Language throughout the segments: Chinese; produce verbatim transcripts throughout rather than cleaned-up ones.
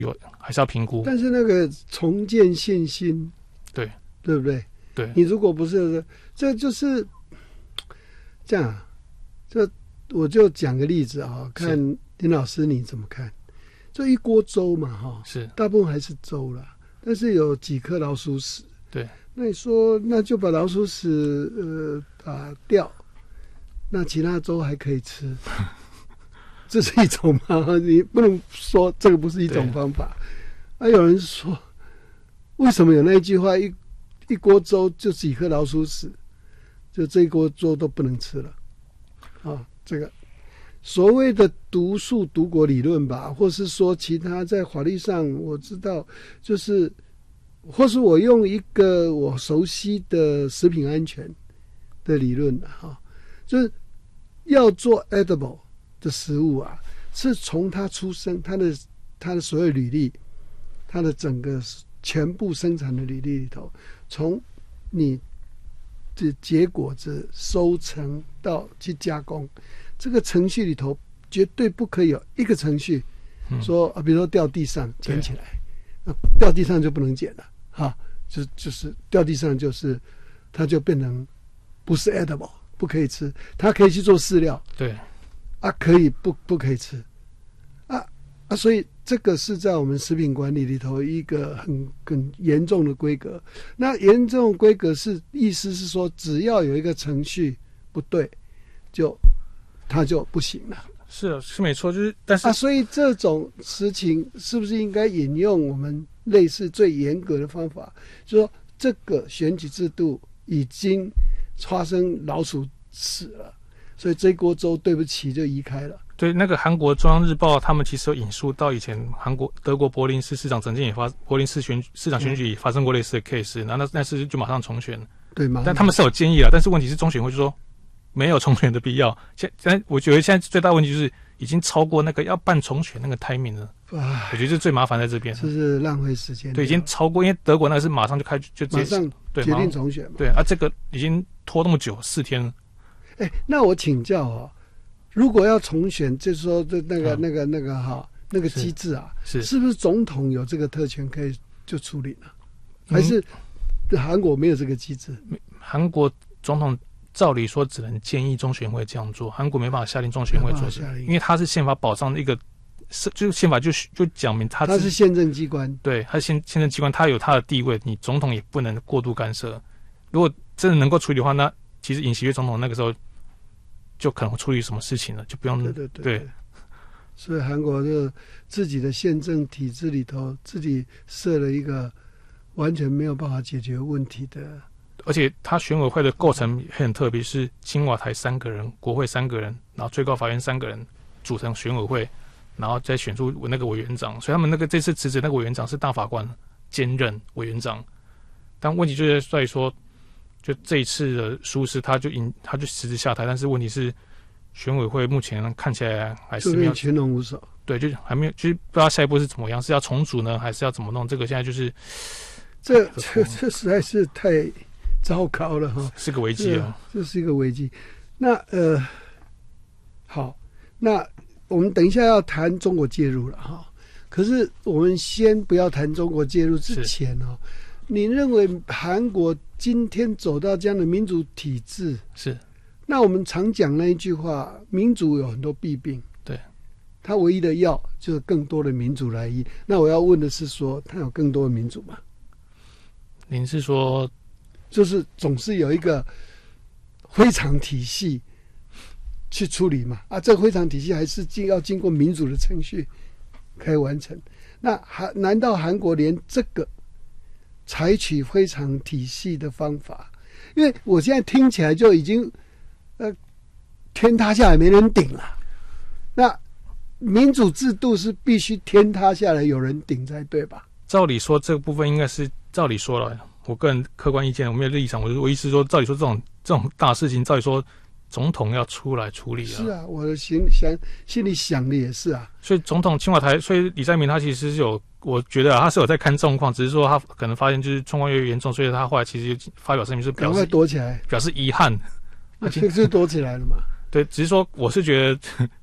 有还是要评估。 但是那个重建信心， 对对不对？ 对， 你如果不是，这就是这样。这我就讲个例子啊，看林老师你怎么看？就一锅粥嘛，哈， 是大部分还是粥啦，但是有几颗老鼠屎。 对， 那你说，那就把老鼠屎呃打掉，那其他粥还可以吃，这是一种吗？你不能说这个不是一种方法。啊，有人说，为什么有那一句话，一一锅粥就几颗老鼠屎，就这一锅粥都不能吃了啊？这个所谓的毒树毒果理论吧，或是说其他在法律上我知道，就是或是我用一个我熟悉的食品安全的理论哈，就是要做 edible 的食物啊，是从它出生，它的它的所有履历，它的整个全部生产的履历里头，从你的结果子收成到去加工，这个程序里头绝对不可以有一个程序说啊，比如说掉地上捡起来，那掉地上就不能捡了哈，就就是掉地上就是它就变成不是 edible， 不可以吃，它可以去做饲料， 对啊，可以不不可以吃啊啊，所以这个是在我们食品管理里头一个很很严重的规格。那严重的规格是意思是说，只要有一个程序不对，就它就不行了。 是是没错，就是但是啊，所以这种事情是不是应该引用我们类似最严格的方法？就是说，这个选举制度已经发生老鼠屎了，所以这锅粥对不起就移开了。 对，那个韩国中央日报他们其实有引述到以前韩国德国柏林市市长曾经也发柏林市选市长选举也发生过类似的 case， 然后那那次就马上重选。 对吗？ 但他们是有建议啊，但是问题是中选会就说没有重选的必要。现现我觉得现在最大的问题就是已经超过那个要办重选那个 timing 了。我觉得这最麻烦在这边， 这是浪费时间。 对，已经超过，因为德国那个是马上就开就马上决定重选嘛。 对啊，这个已经拖那么久，四天了。 哎，那我请教哦，如果要重选，就是说这那个、嗯、那个那个哈那个机制啊， 是是不是总统有这个特权可以就处理了？还是韩国没有这个机制？ 韩国总统照理说只能建议中选会这样做，韩国没办法下令中选会做事，因为他是宪法保障的一个，就是宪法就就讲明他他是宪政机关， 对，他是宪宪政机关，他有他的地位，你总统也不能过度干涉。如果真的能够处理的话，那其实尹锡悦总统那个时候就可能会处理什么事情了，就不用对对 对, 对, 对。所以韩国就自己的宪政体制里头，自己设了一个完全没有办法解决问题的。 而且他选委会的构成很特别，是青瓦台三个人，国会三个人，然后最高法院三个人组成选委会，然后再选出那个委员长。所以他们那个这次辞职那个委员长是大法官兼任委员长。但问题就在于说，就这一次的疏失，他就引他就辞职下台。但是问题是，选委会目前看起来还是没有群龙无首。 对，就还没有，就是不知道下一步是怎么样，是要重组呢，还是要怎么弄？这个现在就是这这这实在是太糟糕了哈， 是个危机啊， 这是一个危机。那呃，好，那我们等一下要谈中国介入了哈。可是我们先不要谈中国介入之前哦，你认为韩国今天走到这样的民主体制， 是？ 那我们常讲那一句话，民主有很多弊病， 对， 它唯一的要就是更多的民主来依。那我要问的是说，它有更多的民主吗？ 您是说？ 就是总是有一个非常体系去处理嘛，啊，这个非常体系还是经要经过民主的程序可以完成。那韩难道韩国连这个采取非常体系的方法？因为我现在听起来就已经呃天塌下来没人顶了。那民主制度是必须天塌下来有人顶才对吧？ 照理说这个部分应该是照理说了。我个人客观意见，我没有立场。我我意思说，照理说这种这种大事情，照理说总统要出来处理啊。 是啊，我的心想心里想的也是啊。 所以总统青瓦台，所以李在明他其实是有，我觉得、啊、他是有在看状况，只是说他可能发现就是状况越严重，所以他后来其实就发表声明是表示赶快躲起来， 表示遗憾。 那就躲起来了嘛。 对，只是说我是觉得，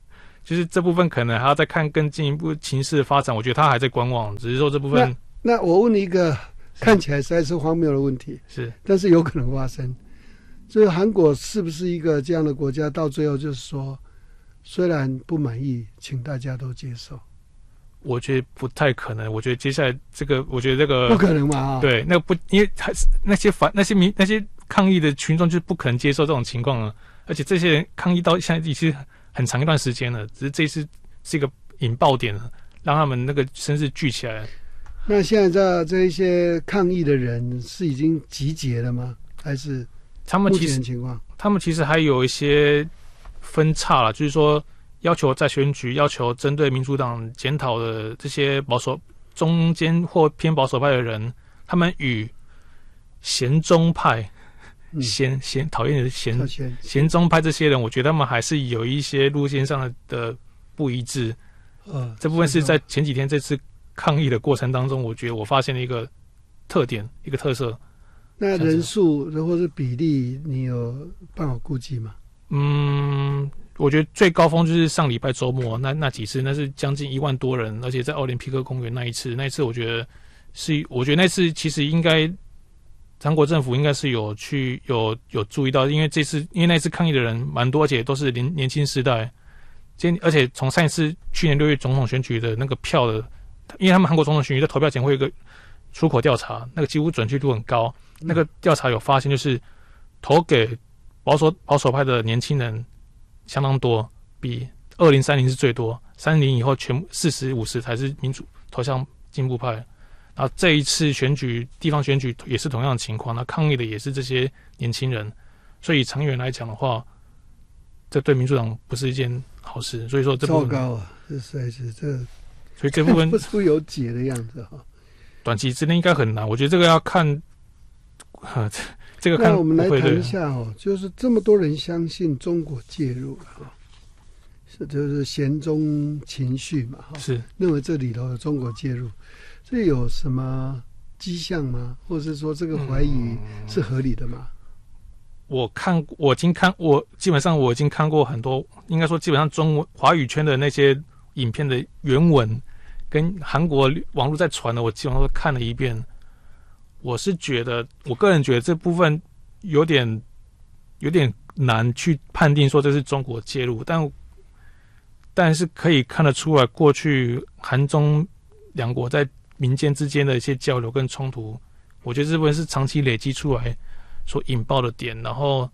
就是这部分可能还要再看更进一步情势的发展，我觉得他还在观望，只是说这部分。 那那我问你一个看起来实在是荒谬的问题， 是， 但是有可能发生，就是韩国是不是一个这样的国家？到最后就是说，虽然不满意，请大家都接受。 我觉得不太可能。我觉得接下来这个，我觉得这个不可能嘛、哦？ 对，那个不，因为还是那些反那些民那些抗议的群众就是不可能接受这种情况了。而且这些人抗议到现在已经很长一段时间了，只是这一次是一个引爆点了，让他们那个声势聚起来。 那现在这这一些抗议的人是已经集结了吗？还是他们其实情况？ 他们其实还有一些分叉了，就是说。要求在选举，要求针对民主党检讨的这些保守、中间或偏保守派的人，他们与贤中派、贤贤讨厌的贤贤中派这些人，我觉得他们还是有一些路线上的的不一致。呃，这部分是在前几天这次抗议的过程当中，我觉得我发现了一个特点，一个特色。 那人数或是比例，你有办法估计吗？ 嗯。我觉得最高峰就是上礼拜周末那那几次，那是将近一万多人，而且在奥林匹克公园那一次，那一次我觉得是，我觉得那次其实应该韩国政府应该是有去有有注意到，因为这次因为那次抗议的人蛮多，而且都是年年轻世代，今而且从上一次去年六月总统选举的那个票的，因为他们韩国总统选举在投票前会有一个出口调查，那个几乎准确度很高，那个调查有发现就是投给保守保守派的年轻人。相当多，比二零三零是最多，三零以后全四十五十才是民主投向进步派。然后这一次选举，地方选举也是同样的情况，那抗议的也是这些年轻人，所以长远来讲的话，这对民主党不是一件好事。所以说这部分糟糕啊，这实在是这， 所以这部分不出有解的样子哈。 短期之内应该很难，我觉得这个要看。呵这个看那我们来谈一下哦，就是这么多人相信中国介入了哈，是就是贤中情绪嘛哈， 是认为这里头有中国介入，这有什么迹象吗？或者是说这个怀疑是合理的吗？嗯、 我看我已经看我基本上我已经看过很多，应该说基本上中文华语圈的那些影片的原文，跟韩国网络在传的，我基本上都看了一遍。我是觉得，我个人觉得这部分有点有点难去判定说这是中国介入，但但是可以看得出来，过去韩中两国在民间之间的一些交流跟冲突，我觉得这部分是长期累积出来所引爆的点。然后，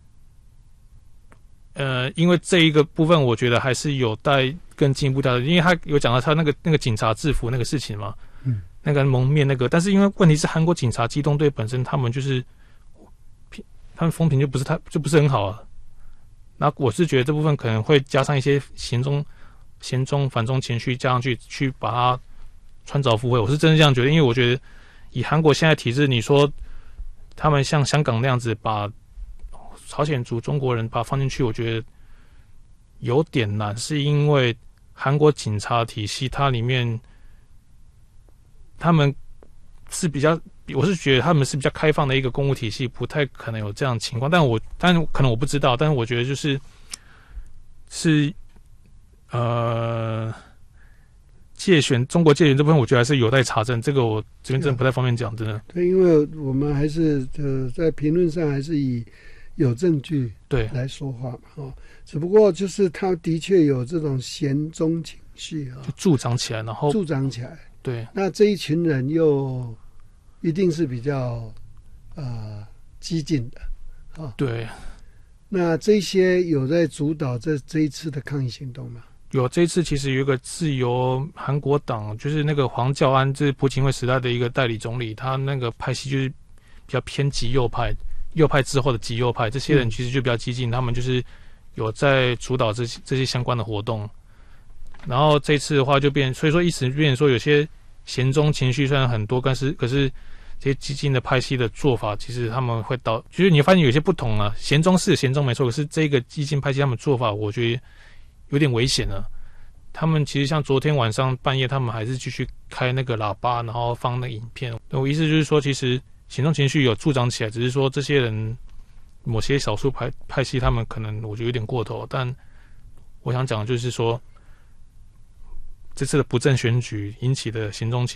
呃，因为这一个部分，我觉得还是有待更进一步的，因为他有讲到他那个那个警察制服那个事情嘛，嗯。那个蒙面那个，但是因为问题是韩国警察机动队本身他们就是他们风评就不是太就不是很好啊。那我是觉得这部分可能会加上一些嫌中嫌中反中情绪加上去，去把它穿凿附会。我是真的这样觉得，因为我觉得以韩国现在体制，你说他们像香港那样子把朝鲜族中国人把它放进去，我觉得有点难，是因为韩国警察体系它里面。他们是比较，我是觉得他们是比较开放的一个公务体系，不太可能有这样的情况。但我，但可能我不知道，但是我觉得就是是呃，介选中国介选这部分，我觉得还是有待查证。这个我这边真的不太方便讲，真的。 对，因为我们还是呃在评论上还是以有证据对来说话嘛，哦，只不过就是他的确有这种嫌中情绪啊， 就助长起来，然后助长起来。 对， 那这一群人又一定是比较呃激进的啊、哦。 对， 那这些有在主导这这一次的抗议行动吗？ 有，这一次其实有一个自由韩国党，就是那个黄教安，这是朴槿惠时代的一个代理总理，他那个派系就是比较偏极右派，右派之后的极右派，这些人其实就比较激进，嗯、他们就是有在主导这些这些相关的活动。然后这次的话就变，所以说一时变说有些嫌中情绪虽然很多，但是可是这些激进的派系的做法，其实他们会导，就是你发现有些不同啊。嫌中是嫌中没错，可是这个激进派系他们做法，我觉得有点危险了。他们其实像昨天晚上半夜，他们还是继续开那个喇叭，然后放那个影片。我意思就是说，其实嫌中情绪有助长起来，只是说这些人某些少数派派系他们可能我觉得有点过头，但。 我想讲的就是说，这次的不正选举引起的行中